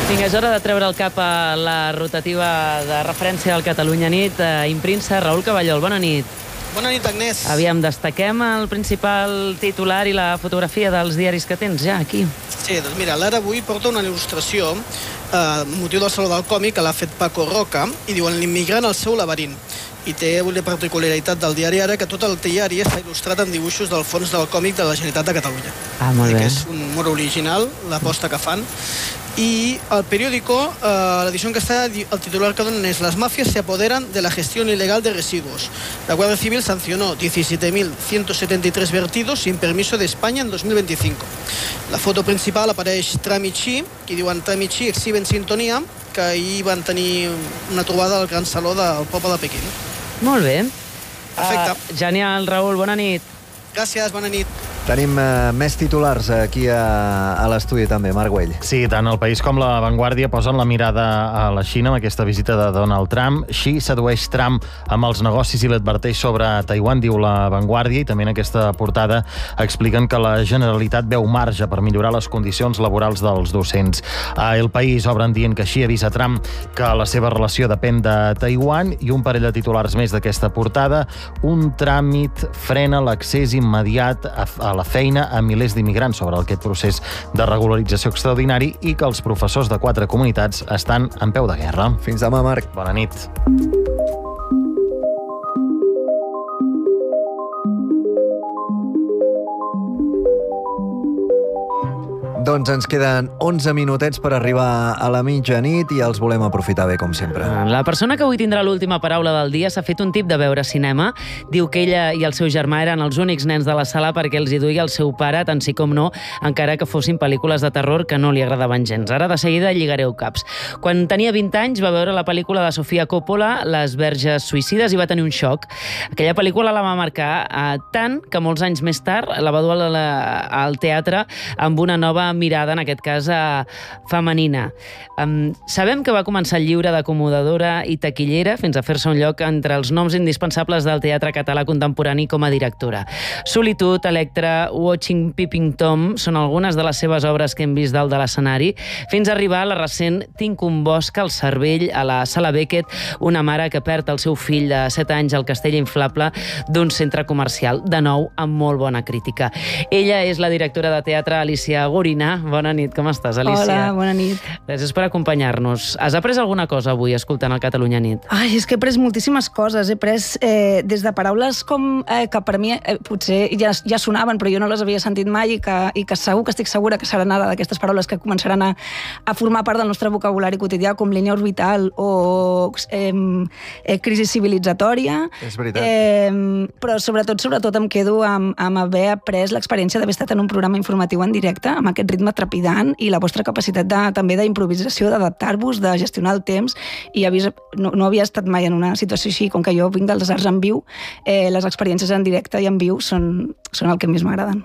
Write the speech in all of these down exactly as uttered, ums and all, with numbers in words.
Vinga, és hora de treure el cap a la rotativa de referència del Catalunya Nit. Impríncer, Raül Cavallol, bona nit. Bona nit, Agnès. Aviam, destaquem el principal titular i la fotografia dels diaris que tens ja aquí. Sí, doncs mira, l'Ara avui porta una il·lustració eh, motiu del Saló del Còmic que l'ha fet Paco Roca i diuen l'immigrant al seu laberint. I té una particularitat del diari Ara que tot el diari està il·lustrat amb dibuixos del fons del còmic de la Generalitat de Catalunya. Ah, molt bé. Que és un molt original, l'aposta que fan. Y el periódico, eh, la edición que está, el titular que donen es: las mafias se apoderan de la gestión ilegal de residuos. La Guardia Civil sancionó diecisiete mil ciento setenta y tres vertidos sin permiso de España en dos mil veinticinco. La foto principal apareix Tram i Xi, que diuen Tram i Xi exhiben sintonia, que ahir van tenir una trobada al Gran Saló del poble de Pequín. Molt bé. Perfecte. Uh, genial, Raül, bona nit. Gràcies, bona nit. Tenim uh, més titulars aquí a, a l'estudi també, Marc Güell. Sí, tant el País com la Vanguardia posen la mirada a la Xina amb aquesta visita de Donald Trump. Xi sedueix Trump amb els negocis i l'adverteix sobre Taiwan, diu la Vanguardia, i també en aquesta portada expliquen que la Generalitat veu marge per millorar les condicions laborals dels docents. A El País obren dient que Xi avisa Trump que la seva relació depèn de Taiwan, i un parell de titulars més d'aquesta portada: un tràmit frena l'accés immediat a, a la feina a milers d'immigrants sobre aquest procés de regularització extraordinari, i que els professors de quatre comunitats estan en peu de guerra. Fins demà, Marc. Bona nit. Doncs ens queden onze minutets per arribar a la mitjanit i els volem aprofitar bé, com sempre. La persona que avui tindrà l'última paraula del dia s'ha fet un tip de veure cinema. Diu que ella i el seu germà eren els únics nens de la sala perquè els hi duia el seu pare, tant sí com no, encara que fossin pel·lícules de terror que no li agradaven gens. Ara de seguida lligareu caps. Quan tenia vint anys va veure la pel·lícula de Sofia Coppola, Les verges suïcides, i va tenir un xoc. Aquella pel·lícula la va marcar eh, tant que molts anys més tard la va dur a la, al teatre amb una nova mirada, en aquest cas eh, femenina. Um, sabem que va començar lliure d'acomodadora i taquillera fins a fer-se un lloc entre els noms indispensables del teatre català contemporani com a directora. Solitud, Electra, Watching Peeping Tom són algunes de les seves obres que hem vist dalt de l'escenari, fins a arribar a la recent Tinc un bosc al cervell a la Sala Beckett, una mare que perd el seu fill de set anys al castell inflable d'un centre comercial, de nou amb molt bona crítica. Ella és la directora de teatre Alicia Gorina. Bona nit, com estàs, Alicia? Hola, bona nit. Gràcies per acompanyar-nos. Has après alguna cosa avui escoltant el Catalunya Nit? Ai, és que he pres moltíssimes coses. He pres eh, des de paraules com eh, que per mi eh, potser ja, ja sonaven, però jo no les havia sentit mai, i que, i que segur que estic segura que seran ara d'aquestes paraules que començaran a, a formar part del nostre vocabulari quotidià, com línia orbital o eh, eh, crisi civilitzatòria. És veritat. Eh, però sobretot, sobretot em quedo amb, amb haver après l'experiència d'haver estat en un programa informatiu en directe, amb aquest ritme trepidant, i la vostra capacitat de, també d'improvisació, d'adaptar-vos, de gestionar el temps, i havia, no, no havia estat mai en una situació així. Com que jo vinc dels arts en viu, eh, les experiències en directe i en viu són, són el que més m'agraden.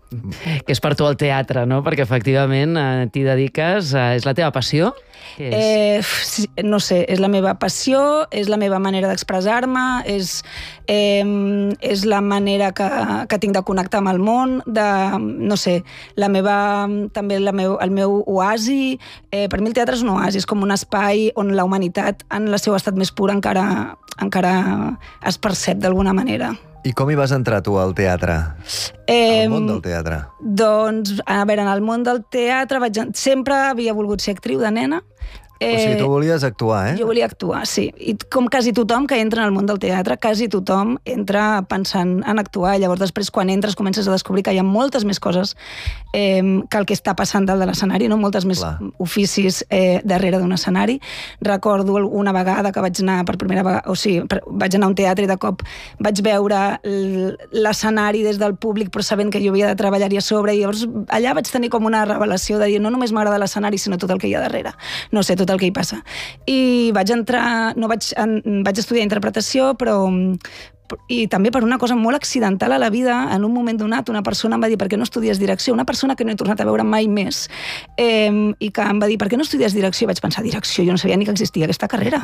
Que és per tu el teatre, no? Perquè efectivament eh, t'hi dediques, eh, és la teva passió? Què és? Eh, sí, no sé, és la meva passió, és la meva manera d'expressar-me, és, eh, és la manera que, que tinc de connectar amb el món, de, no sé, la meva, també la meu, el meu oasi. Eh, per mi el teatre és un oasi, és com un espai on la humanitat, en el seu estat més pur, encara, encara es percep d'alguna manera. I com hi vas entrar tu al teatre? Eh, Al món del teatre? Doncs, a veure, en el món del teatre vaig, sempre havia volgut ser actriu de nena. Eh, o sigui, tu volies actuar, eh? Jo volia actuar, sí. I com quasi tothom que entra en el món del teatre, quasi tothom entra pensant en actuar, i llavors després quan entres comences a descobrir que hi ha moltes més coses eh, que el que està passant dalt de l'escenari, no? Moltes més Clar. oficis eh, darrere d'un escenari. Recordo una vegada que vaig anar per primera vegada, o sigui, per, vaig anar a un teatre i de cop vaig veure l'escenari des del públic, però sabent que jo havia de treballar-hi a sobre, i llavors allà vaig tenir com una revelació de dir, no només m'agrada l'escenari, sinó tot el que hi ha darrere. No sé, tot el que hi passa. I vaig entrar, no vaig, en, vaig estudiar interpretació, però, i també per una cosa molt accidental a la vida, en un moment donat una persona em va dir per què no estudies direcció, una persona que no he tornat a veure mai més, eh, i que em va dir per què no estudies direcció, i vaig pensar, direcció, jo no sabia ni que existia aquesta carrera,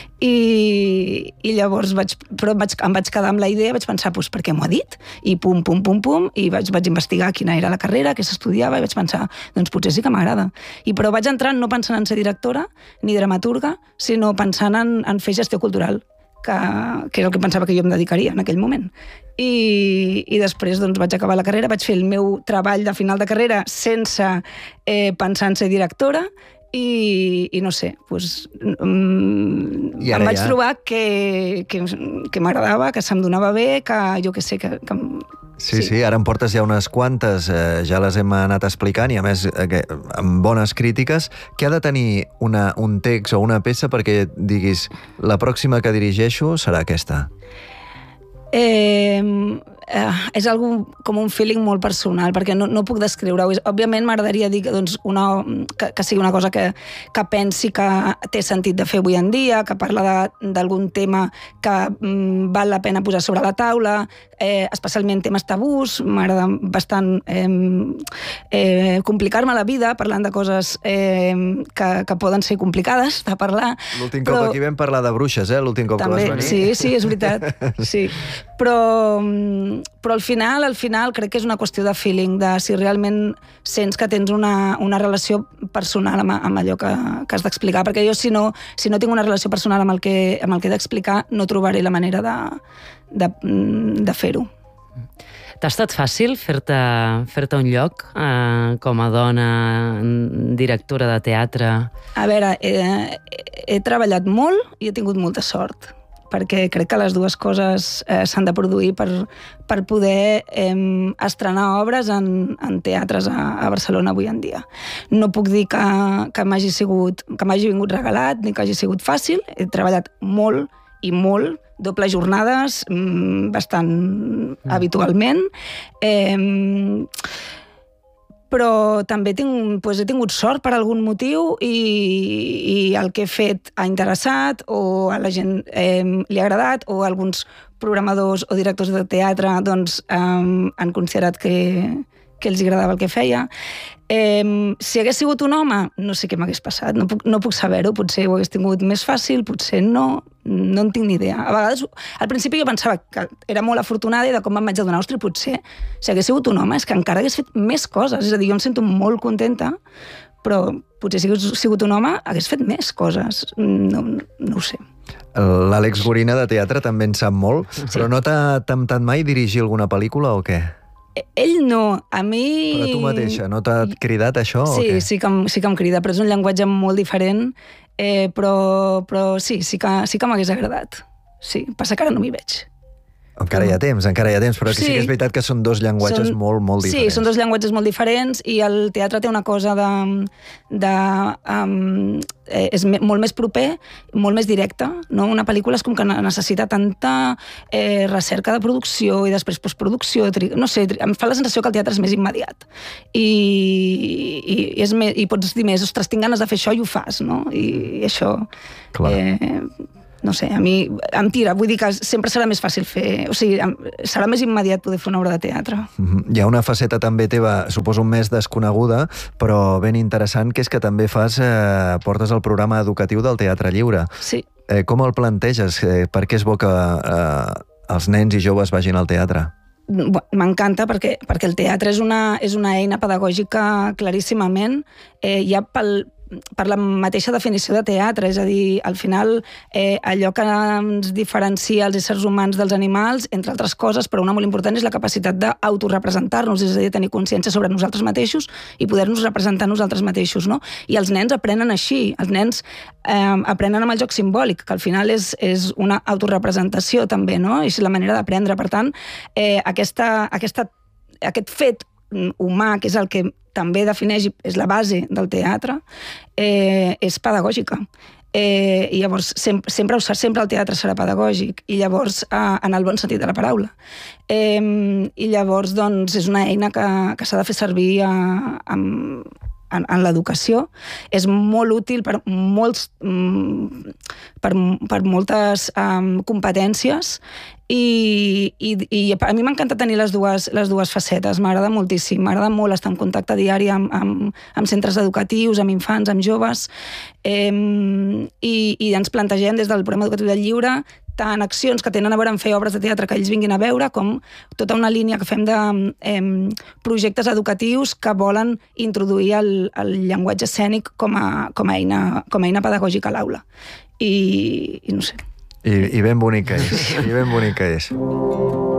i, i llavors vaig, però vaig, em vaig quedar amb la idea, vaig pensar, doncs per què m'ho ha dit? I pum, pum, pum, pum, i vaig, vaig investigar quina era la carrera, què s'estudiava, i vaig pensar, doncs potser sí que m'agrada. I però vaig entrar no pensant en ser directora ni dramaturga, sinó pensant en, en fer gestió cultural, que, que era el que pensava que jo em dedicaria en aquell moment. I, i després doncs, vaig acabar la carrera, vaig fer el meu treball de final de carrera sense eh, pensar en ser directora, i, i no sé, doncs, um, I em vaig ja... trobar que, que, que m'agradava, que se'm donava bé, que jo que sé, que... que Sí, sí, sí, ara em portes ja unes quantes, eh, ja les hem anat explicant, i a més eh, que, amb bones crítiques. Què ha de tenir una, un text o una peça perquè diguis la pròxima que dirigeixo serà aquesta? Eh, eh, és algo com un feeling molt personal, perquè no, no puc descriure-ho. Òbviament m'agradaria dir doncs, una, que, que sigui una cosa que, que pensi que té sentit de fer avui en dia, que parla d'algun tema que mm, val la pena posar sobre la taula, eh, especialment temes tabús. M'agrada bastant eh, eh, complicar-me la vida parlant de coses eh, que, que poden ser complicades de parlar. L'últim cop però... aquí vam parlar de bruixes, eh? L'últim cop també, que vas venir. Sí, sí, és veritat. Sí. Però, però al final, al final crec que és una qüestió de feeling, de si realment sents que tens una, una relació personal amb, amb allò que, que has d'explicar, perquè jo si no, si no tinc una relació personal amb el que, amb el que he d'explicar, no trobaré la manera de, de, de fer-ho. T'ha estat fàcil fer-te fer-te un lloc eh, com a dona directora de teatre? A veure, he, he treballat molt i he tingut molta sort, perquè crec que les dues coses eh, s'han de produir per, per poder eh, estrenar obres en, en teatres a, a Barcelona avui en dia. No puc dir que, que m'hagi sigut, que m'hagi vingut regalat ni que hagi sigut fàcil. He treballat molt i molt, dobles jornades, bastant mm. habitualment. Eh, però també tinc, doncs he tingut sort per algun motiu i, i el que he fet ha interessat o a la gent eh, li ha agradat, o alguns programadors o directors de teatre doncs, eh, han considerat que, que els agradava el que feia. Eh, si hagués sigut un home, no sé què m'hagués passat, no puc, no puc saber-ho, potser ho hagués tingut més fàcil, potser no, no en tinc ni idea. A vegades, al principi jo pensava que era molt afortunada i de com em vaig adonar, ostres, potser si hagués sigut un home és que encara hagués fet més coses, és a dir, jo em sento molt contenta, però potser si hagués sigut un home hagués fet més coses, no, no ho sé. L'Àlex Gorina de teatre també en sap molt, sí. Però no t'ha temptat mai dirigir alguna pel·lícula o què? Ell no, a mi... Però tu mateixa, no t'ha cridat això sí, o què? Sí, que, sí que em crida, però és un llenguatge molt diferent, eh, però, però sí, sí que, sí que m'hagués agradat. Sí, passa que ara no m'hi veig. Encara hi ha temps, encara hi ha temps, però sí, sí que és veritat que són dos llenguatges són, molt, molt diferents. Sí, són dos llenguatges molt diferents i el teatre té una cosa de... de um, eh, és me, molt més proper, molt més directe, no? Una pel·lícula és com que necessita tanta eh, recerca de producció i després postproducció, no sé, em fa la sensació que el teatre és més immediat. I, i, és més, i pots dir més, ostres, tinc ganes de fer això i ho fas, no? I, i això... Clar. Eh, no sé, a mi em tira, vull dir que sempre serà més fàcil fer, o sigui, serà més immediat poder fer una obra de teatre. Mm-hmm. Hi ha una faceta també teva, suposo més desconeguda, però ben interessant, que és que també fas, eh, portes el programa educatiu del Teatre Lliure. Sí. Eh, com el planteges? Eh, per què és bo que eh, els nens i joves vagin al teatre? M'encanta perquè, perquè el teatre és una, és una eina pedagògica claríssimament, eh, ja pel per la mateixa definició de teatre, és a dir, al final eh, allò que ens diferencia els éssers humans dels animals, entre altres coses, però una molt important és la capacitat d'autorepresentar-nos, és a dir, tenir consciència sobre nosaltres mateixos i poder-nos representar nosaltres mateixos, no? I els nens aprenen així, els nens eh, aprenen amb el joc simbòlic, que al final és, és una autorepresentació també, no? És la manera d'aprendre. Per tant, eh, aquesta, aquesta, aquest fet humà, que és el que també defineix, és la base del teatre, eh, és pedagògica. Eh, I llavors, sempre, sempre, sempre el teatre serà pedagògic, i llavors, eh, en el bon sentit de la paraula. Eh, I llavors, doncs, és una eina que, que s'ha de fer servir a, a, en, en l'educació. És molt útil per, molts, per, per moltes um, competències, I, i, i a mi m'encanta tenir les dues, les dues facetes, m'agrada moltíssim, m'agrada molt estar en contacte diari amb, amb, amb centres educatius, amb infants, amb joves, eh, i, i ens plantegem des del programa educatiu del lliure tant accions que tenen a veure amb fer obres de teatre que ells vinguin a veure, com tota una línia que fem de eh, projectes educatius que volen introduir el, el llenguatge escènic com a, com a, eina, com a eina pedagògica a l'aula. I, i no sé. I, I ben bonic que és, i ben bonic que és.